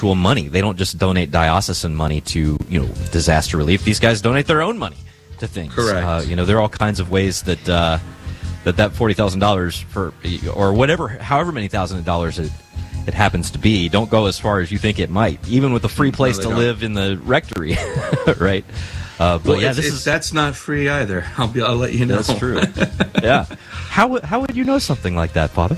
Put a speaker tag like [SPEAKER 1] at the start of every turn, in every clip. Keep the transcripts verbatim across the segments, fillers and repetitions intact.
[SPEAKER 1] money. They don't just donate diocesan money to, you know, disaster relief. These guys donate their own money to things.
[SPEAKER 2] Correct.
[SPEAKER 1] Uh, you know, there are all kinds of ways that uh, that that forty thousand dollars for, or whatever, however many thousand dollars it, it happens to be, don't go as far as you think it might, even with a free place no, to don't. live in the rectory, right? Uh, but
[SPEAKER 2] well,
[SPEAKER 1] yeah,
[SPEAKER 2] it's,
[SPEAKER 1] this
[SPEAKER 2] it's,
[SPEAKER 1] is
[SPEAKER 2] that's not free either. I'll be. I'll let you know.
[SPEAKER 1] That's true. Yeah. How how would you know something like that, Father?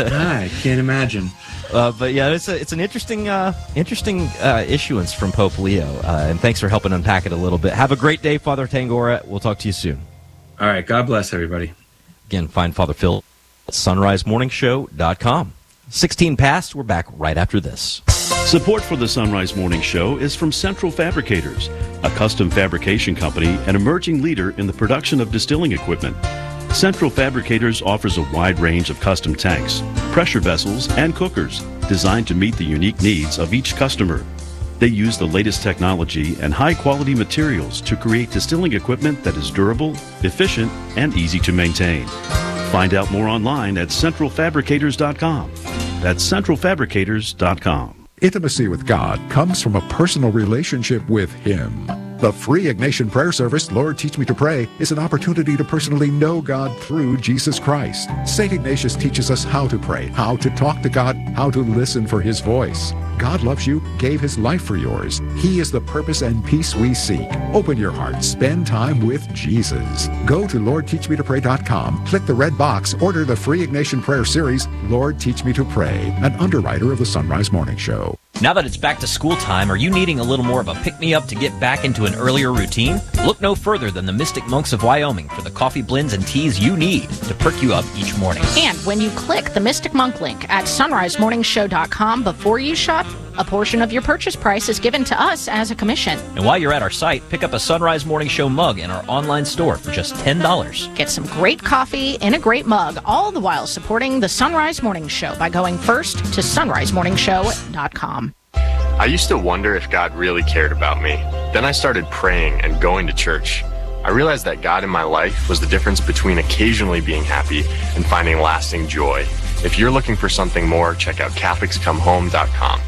[SPEAKER 2] I can't imagine.
[SPEAKER 1] Uh, but yeah, it's a it's an interesting uh, interesting uh, issuance from Pope Leo, uh, and thanks for helping unpack it a little bit. Have a great day, Father Tangora. We'll talk to you soon.
[SPEAKER 2] All right. God bless everybody.
[SPEAKER 1] Again, find Father Phil at sunrise morning show dot com. sixteen past. We're back right after this.
[SPEAKER 3] Support for the Sunrise Morning Show is from Central Fabricators, a custom fabrication company and emerging leader in the production of distilling equipment. Central Fabricators offers a wide range of custom tanks, pressure vessels, and cookers designed to meet the unique needs of each customer. They use the latest technology and high-quality materials to create distilling equipment that is durable, efficient, and easy to maintain. Find out more online at central fabricators dot com. That's central fabricators dot com.
[SPEAKER 4] Intimacy with God comes from a personal relationship with Him. The free Ignatian prayer service, Lord Teach Me to Pray, is an opportunity to personally know God through Jesus Christ. Saint Ignatius teaches us how to pray, how to talk to God, how to listen for His voice. God loves you, gave His life for yours. He is the purpose and peace we seek. Open your heart. Spend time with Jesus. Go to lord teach me to pray dot com. Click the red box. Order the free Ignatian prayer series, Lord Teach Me to Pray, an underwriter of the Sunrise Morning Show.
[SPEAKER 5] Now that it's back to school time, are you needing a little more of a pick-me-up to get back into an earlier routine? Look no further than the Mystic Monks of Wyoming for the coffee blends and teas you need to perk you up each morning.
[SPEAKER 6] And when you click the Mystic Monk link at sunrise morning show dot com before you shop, a portion of your purchase price is given to us as a commission.
[SPEAKER 5] And while you're at our site, pick up a Sunrise Morning Show mug in our online store for just ten dollars.
[SPEAKER 6] Get some great coffee in a great mug, all the while supporting the Sunrise Morning Show by going first to sunrise morning show dot com.
[SPEAKER 7] I used to wonder if God really cared about me. Then I started praying and going to church. I realized that God in my life was the difference between occasionally being happy and finding lasting joy. If you're looking for something more, check out catholics come home dot com.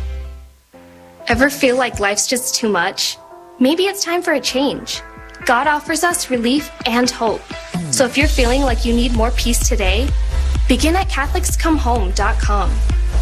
[SPEAKER 8] Ever feel like life's just too much? Maybe it's time for a change. God offers us relief and hope. So if you're feeling like you need more peace today, begin at catholics come home dot com.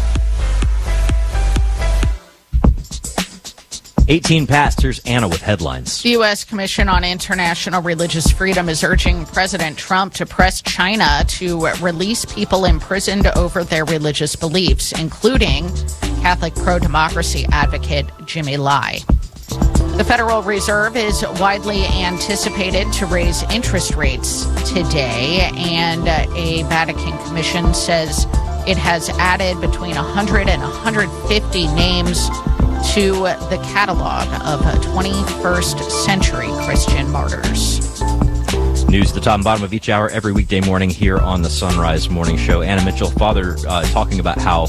[SPEAKER 1] eighteen past. Here's Anna with headlines.
[SPEAKER 6] The U S Commission on International Religious Freedom is urging President Trump to press China to release people imprisoned over their religious beliefs, including Catholic pro-democracy advocate Jimmy Lai. The Federal Reserve is widely anticipated to raise interest rates today, and a Vatican commission says it has added between one hundred and one hundred fifty names to the catalog of twenty-first century Christian martyrs.
[SPEAKER 1] News at the top and bottom of each hour every weekday morning here on the Sunrise Morning Show. Anna Mitchell, Father, uh, talking about how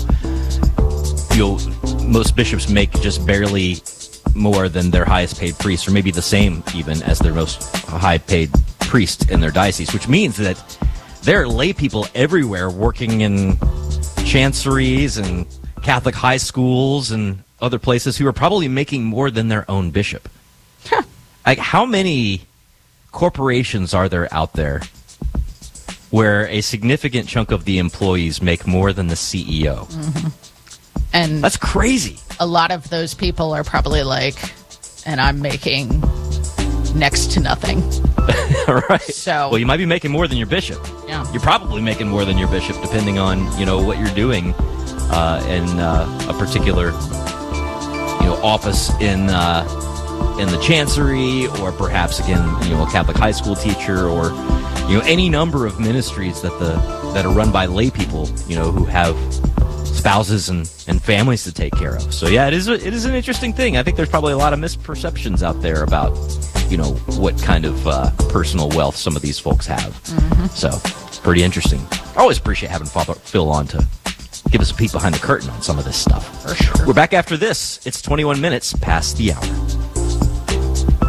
[SPEAKER 1] you know, most bishops make just barely more than their highest paid priests, or maybe the same even as their most high paid priest in their diocese, which means that there are lay people everywhere working in chanceries and Catholic high schools and other places who are probably making more than their own bishop. Huh. Like, how many corporations are there out there where a significant chunk of the employees make more than the C E O?
[SPEAKER 6] Mm-hmm. And
[SPEAKER 1] that's crazy.
[SPEAKER 6] A lot of those people are probably like, and I'm making next to nothing.
[SPEAKER 1] Right.
[SPEAKER 6] So,
[SPEAKER 1] well, you might be making more than your bishop.
[SPEAKER 6] Yeah.
[SPEAKER 1] You're probably making more than your bishop, depending on, you know, what you're doing uh, in uh, a particular, you know, office in uh, in the chancery, or perhaps, again, you know, a Catholic high school teacher, or, you know, any number of ministries that the that are run by lay people, you know, who have spouses and, and families to take care of. So yeah, it is a, it is an interesting thing. I think there's probably a lot of misperceptions out there about, you know, what kind of uh, personal wealth some of these folks have. Mm-hmm. So pretty interesting. I always appreciate having Father Phil on to give us a peek behind the curtain on some of this stuff.
[SPEAKER 6] For sure.
[SPEAKER 1] We're back after this. It's twenty-one minutes past the hour.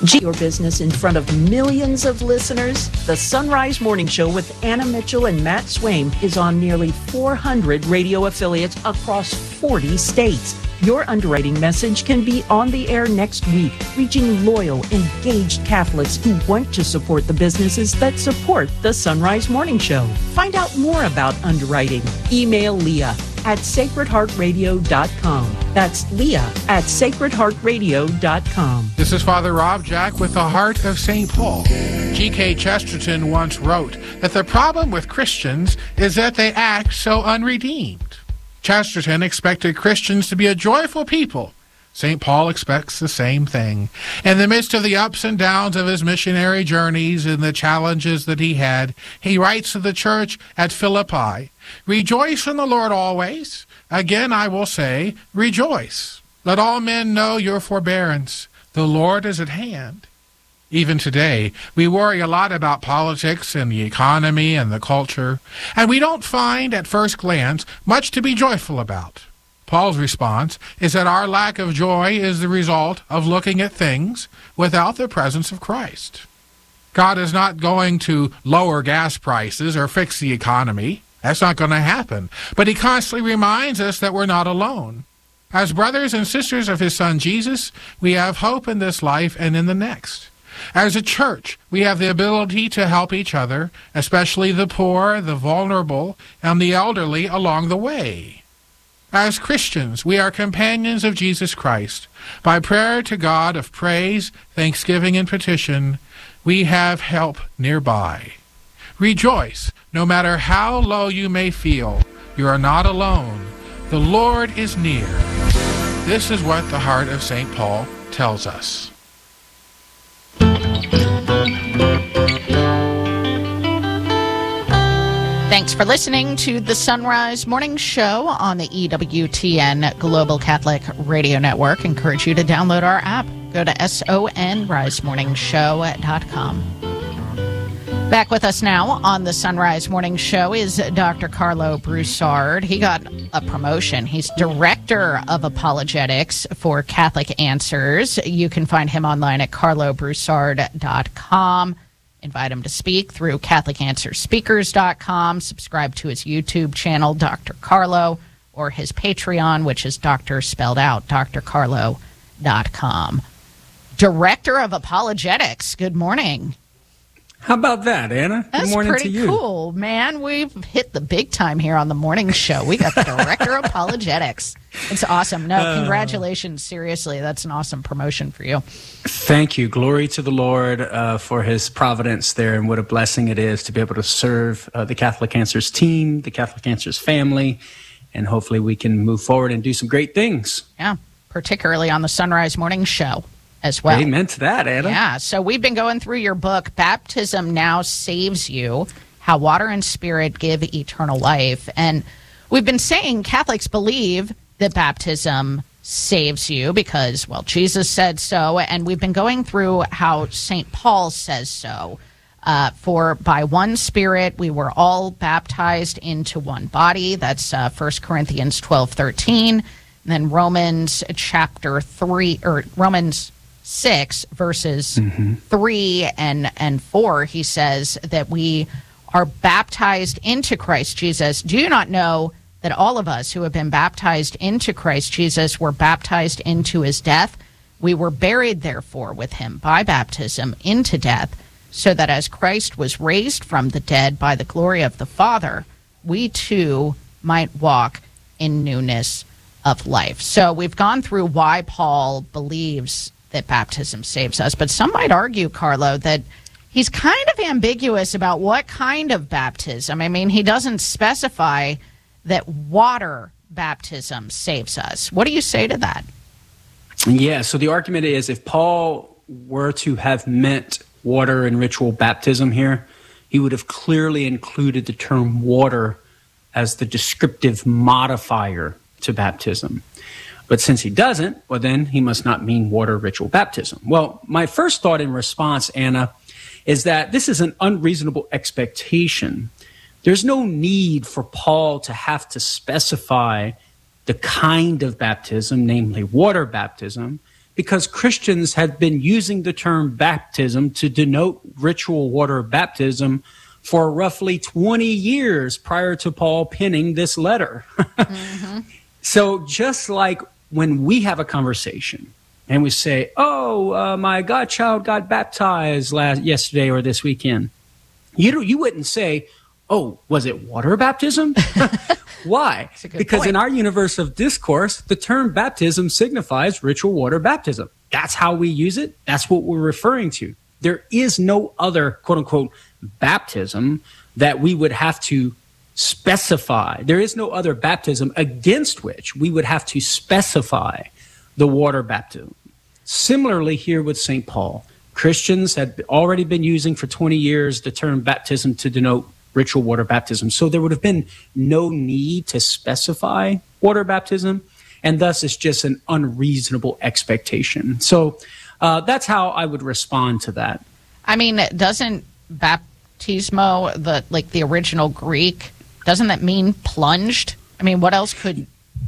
[SPEAKER 9] Your business in front of millions of listeners. The Sunrise Morning Show with Anna Mitchell and Matt Swaim is on nearly four hundred radio affiliates across forty states. Your underwriting message can be on the air next week, reaching loyal, engaged Catholics who want to support the businesses that support the Sunrise Morning Show. Find out more about underwriting. Email Leah at sacred heart radio dot com. That's Leah at sacred heart radio dot com.
[SPEAKER 10] This is Father Rob Jack with the Heart of Saint Paul. G K Chesterton once wrote that the problem with Christians is that they act so unredeemed. Chesterton expected Christians to be a joyful people. Saint Paul expects the same thing. In the midst of the ups and downs of his missionary journeys and the challenges that he had, he writes to the church at Philippi, "Rejoice in the Lord always. Again I will say, rejoice. Let all men know your forbearance. The Lord is at hand." Even today, we worry a lot about politics and the economy and the culture, and we don't find, at first glance, much to be joyful about. Paul's response is that our lack of joy is the result of looking at things without the presence of Christ. God is not going to lower gas prices or fix the economy. That's not going to happen. But he constantly reminds us that we're not alone. As brothers and sisters of his Son Jesus, we have hope in this life and in the next. As a church, we have the ability to help each other, especially the poor, the vulnerable, and the elderly along the way. As Christians, we are companions of Jesus Christ. By prayer to God of praise, thanksgiving, and petition, we have help nearby. Rejoice, no matter how low you may feel. You are not alone. The Lord is near. This is what the Heart of Saint Paul tells us.
[SPEAKER 6] Thanks for listening to the Sunrise Morning Show on the E W T N Global Catholic Radio Network. Encourage you to download our app. Go to sonrise morning show dot com. Back with us now on the Sunrise Morning Show is Doctor Carlo Broussard. He got a promotion. He's Director of Apologetics for Catholic Answers. You can find him online at carlo broussard dot com. Invite him to speak through catholic answers speakers dot com. Subscribe to his YouTube channel, Doctor Carlo, or his Patreon, which is Doctor spelled out, d r carlo dot com. Director of Apologetics, good morning.
[SPEAKER 11] How about that, Anna?
[SPEAKER 6] That's
[SPEAKER 11] good morning
[SPEAKER 6] pretty
[SPEAKER 11] to you.
[SPEAKER 6] Cool, man. We've hit the big time here on the morning show. We got the Director of Apologetics. It's awesome. No, uh, congratulations. Seriously, that's an awesome promotion for you.
[SPEAKER 11] Thank you. Glory to the Lord uh, for his providence there, and what a blessing it is to be able to serve uh, the Catholic Answers team, the Catholic Answers family, and hopefully we can move forward and do some great things.
[SPEAKER 6] Yeah, particularly on the Sunrise Morning Show as well.
[SPEAKER 11] Amen to that, Anna.
[SPEAKER 6] Yeah, so we've been going through your book, Baptism Now Saves You, How Water and Spirit Give Eternal Life. And we've been saying Catholics believe that baptism saves you because, well, Jesus said so. And we've been going through how Saint Paul says so. Uh, for by one Spirit we were all baptized into one body. That's uh, First Corinthians twelve thirteen. And then Romans chapter three, or Romans six, verses mm-hmm. three and, and four, he says that we are baptized into Christ Jesus. Do you not know that all of us who have been baptized into Christ Jesus were baptized into his death? We were buried, therefore, with him by baptism into death, so that as Christ was raised from the dead by the glory of the Father, we too might walk in newness of life. So we've gone through why Paul believes that baptism saves us, but some might argue, Carlo, that he's kind of ambiguous about what kind of baptism. I mean, he doesn't specify that water baptism saves us. What do you say to that?
[SPEAKER 11] Yeah, so the argument is if Paul were to have meant water and ritual baptism here, he would have clearly included the term water as the descriptive modifier to baptism. But since he doesn't, well, then he must not mean water ritual baptism. Well, my first thought in response, Anna, is that this is an unreasonable expectation. There's no need for Paul to have to specify the kind of baptism, namely water baptism, because Christians have been using the term baptism to denote ritual water baptism for roughly twenty years prior to Paul penning this letter. Mm-hmm. So just like when we have a conversation and we say, oh, uh, my godchild got baptized last yesterday or this weekend, you don't, you wouldn't say, oh, was it water baptism? Why? Because point. In our universe of discourse, the term baptism signifies ritual water baptism. That's how we use it. That's what we're referring to. There is no other, quote unquote, baptism that we would have to specify. There is no other baptism against which we would have to specify the water baptism. Similarly here with Saint Paul, Christians had already been using for twenty years the term baptism to denote ritual water baptism. So there would have been no need to specify water baptism, and thus it's just an unreasonable expectation. So uh, that's how I would respond to that.
[SPEAKER 6] I mean, doesn't baptismo, the like the original Greek, doesn't that mean plunged? I mean, what else could...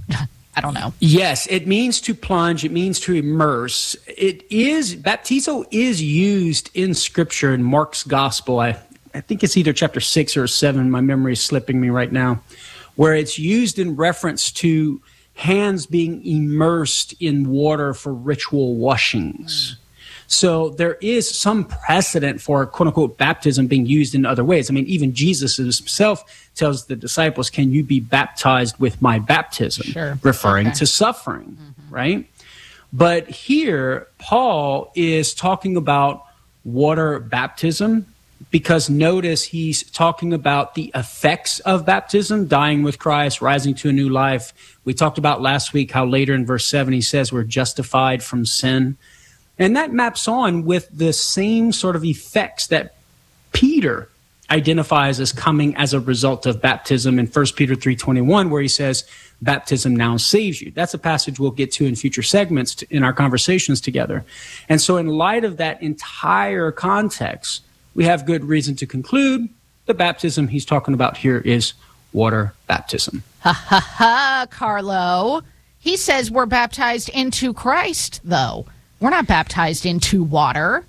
[SPEAKER 6] I don't know.
[SPEAKER 11] Yes, it means to plunge. It means to immerse. It is, baptizo is used in Scripture in Mark's Gospel. I, I think it's either chapter six or seven. My memory is slipping me right now, where it's used in reference to hands being immersed in water for ritual washings. Mm. So there is some precedent for quote unquote baptism being used in other ways. I mean, even Jesus himself tells the disciples, can you be baptized with my baptism?
[SPEAKER 6] Sure.
[SPEAKER 11] Referring
[SPEAKER 6] okay.
[SPEAKER 11] to suffering, mm-hmm. right? But here, Paul is talking about water baptism because notice he's talking about the effects of baptism, dying with Christ, rising to a new life. We talked about last week how later in verse seven he says we're justified from sin. And that maps on with the same sort of effects that Peter identifies as coming as a result of baptism in First Peter three twenty-one, where he says, baptism now saves you. That's a passage we'll get to in future segments in our conversations together. And so in light of that entire context, we have good reason to conclude the baptism he's talking about here is water baptism.
[SPEAKER 6] Ha ha ha, Carlo. He says we're baptized into Christ, though. We're not baptized into water.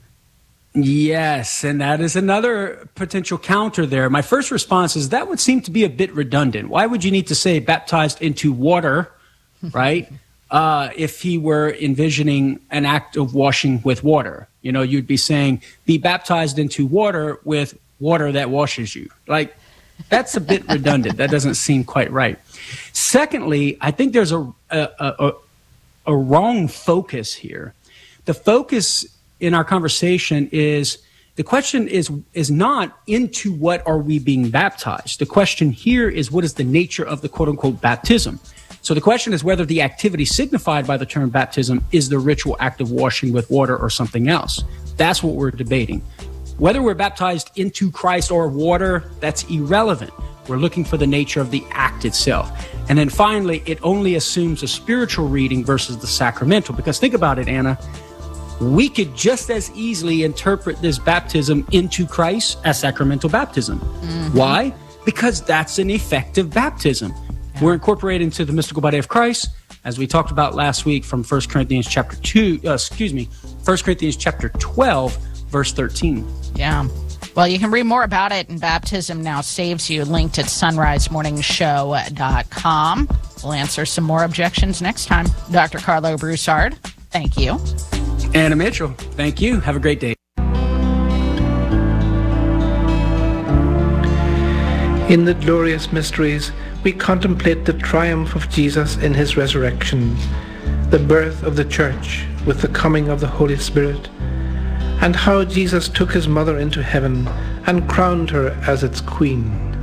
[SPEAKER 11] Yes, and that is another potential counter there. My first response is that would seem to be a bit redundant. Why would you need to say baptized into water, right, uh, if he were envisioning an act of washing with water? You know, you'd be saying be baptized into water with water that washes you. Like, that's a bit redundant. That doesn't seem quite right. Secondly, I think there's a a, a, a wrong focus here. The focus in our conversation is, the question is, is not into what are we being baptized. The question here is what is the nature of the quote-unquote baptism. So the question is whether the activity signified by the term baptism is the ritual act of washing with water or something else. That's what we're debating. Whether we're baptized into Christ or water, that's irrelevant. We're looking for the nature of the act itself. And then finally, it only assumes a spiritual reading versus the sacramental. Because think about it, Anna. We could just as easily interpret this baptism into Christ as sacramental baptism. Mm-hmm. Why? Because that's an effective baptism. Yeah. We're incorporated into the mystical body of Christ, as we talked about last week from First Corinthians chapter two, uh, excuse me, First Corinthians chapter twelve, verse thirteen.
[SPEAKER 6] Yeah. Well, you can read more about it in Baptism Now Saves You, linked at sunrise morning show dot com. We'll answer some more objections next time. Doctor Carlo Broussard, thank you.
[SPEAKER 11] Anna Mitchell, thank you. Have a great day.
[SPEAKER 12] In the glorious mysteries, we contemplate the triumph of Jesus in his resurrection, the birth of the church with the coming of the Holy Spirit, and how Jesus took his mother into heaven and crowned her as its queen.